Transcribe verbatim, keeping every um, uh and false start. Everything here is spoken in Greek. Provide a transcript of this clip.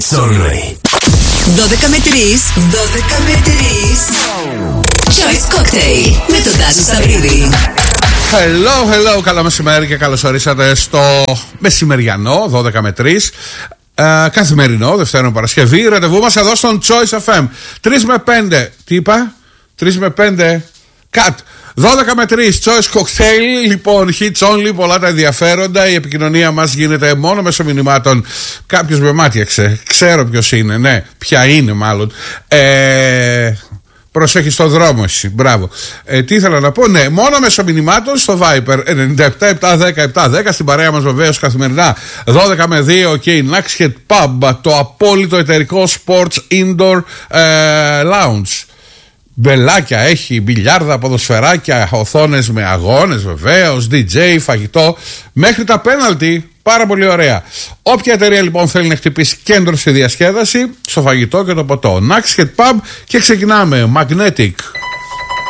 Solway. δώδεκα με τρεις, δώδεκα με τρεις. Choice Cocktail με τον Τάσο Σταυρίδη. Hello, hello, καλό μεσημέρι και καλώς ορίσατε στο μεσημεριανό δώδεκα με τρεις. Uh, καθημερινό, Δευτέρα Παρασκευή. Ραντεβού μας εδώ στον Choice εφ εμ. τρεις με πέντε. Τι είπα? τρεις με πέντε. Cut. δώδεκα με τρεις. Choice Cocktail. Λοιπόν, hits only, πολλά τα ενδιαφέροντα. Η επικοινωνία μας γίνεται μόνο μέσω μηνυμάτων. Κάποιος με μάτιαξε. Ξέρω ποιος είναι. Ναι, ποια είναι μάλλον. Ε... Προσέχει στο δρόμο εσύ, μπράβο. ε, Τι ήθελα να πω, ναι, μόνο μέσω μηνυμάτων στο Viper ενενήντα επτά επτά δέκα επτά δέκα. Στην παρέα μας βεβαίως καθημερινά δώδεκα με δύο και η Naxhead Pub, το απόλυτο εταιρικό sports indoor ε, lounge. Μπελάκια έχει, μπιλιάρδα, ποδοσφαιράκια, οθόνες με αγώνες βεβαίως, ντι τζέι, φαγητό, μέχρι τα πέναλτι. Πάρα πολύ ωραία. Όποια εταιρεία λοιπόν θέλει να χτυπήσει κέντρο στη διασκέδαση, στο φαγητό και το ποτό, Naxhead Pub, και ξεκινάμε. Magnetic.